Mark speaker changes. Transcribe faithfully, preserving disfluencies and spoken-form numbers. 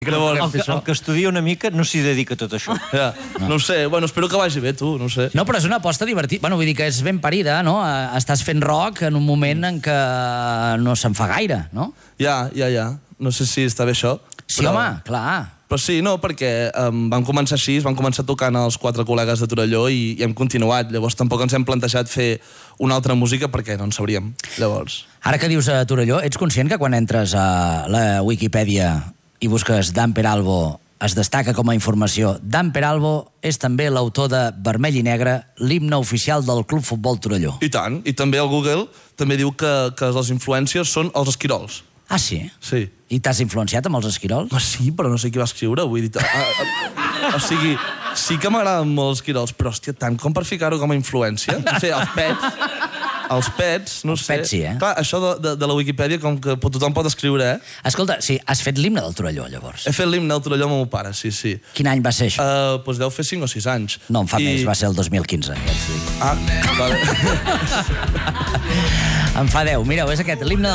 Speaker 1: Llavors,
Speaker 2: el, que, el que estudia una mica no s'hi dedica a tot això.
Speaker 1: ja, no. no ho sé, bueno, espero que vagi bé, tu, no ho sé.
Speaker 3: No, però és una aposta divertida. Bueno, vull dir que és ben parida, no? Estàs fent rock en un moment en què no se'n fa gaire, no?
Speaker 1: Ja, ja, ja. No sé si està bé això.
Speaker 3: Sí,
Speaker 1: però...
Speaker 3: home, clar.
Speaker 1: Però sí, no, perquè um, vam començar així, vam començar tocant els quatre col·legues de Torelló i, i hem continuat. Llavors tampoc ens hem plantejat fer una altra música perquè no en sabríem. Llavors...
Speaker 3: Ara que dius a Torelló, ets conscient que quan entres a la Wikipedia i busques Dan Peralbo es destaca com a informació Dan Peralbo és també l'autor de Vermell i Negre, l'himne oficial del Club Futbol Torelló.
Speaker 1: I tant, i també el Google també diu que, que les influències són els esquirols.
Speaker 3: Ah, sí?
Speaker 1: Sí.
Speaker 3: I t'has influenciat amb els esquirols?
Speaker 1: Ma, sí, però no sé qui va escriure, vull dir... Ah, ah, o sigui, sí que m'agraden molt els esquirols, però, hòstia, tant com per ficar-ho com a influència? No sé, els pets... Els pets, no
Speaker 3: els
Speaker 1: sé...
Speaker 3: pets, sí, eh?
Speaker 1: Clar, això de, de, de la Wikipedia, com que tothom pot escriure, eh?
Speaker 3: Escolta, sí, has fet l'himne del Torelló, llavors.
Speaker 1: He fet l'himne del Torelló amb el meu pare, sí, sí.
Speaker 3: Quin any va ser això?
Speaker 1: Uh, doncs deu fer cinc o sis anys.
Speaker 3: No, em fa
Speaker 1: I...
Speaker 3: més, va ser el dos mil quinze, ja et dic.
Speaker 1: Ah, vale.
Speaker 3: Em fa deu. Mireu, és aquest, l'himne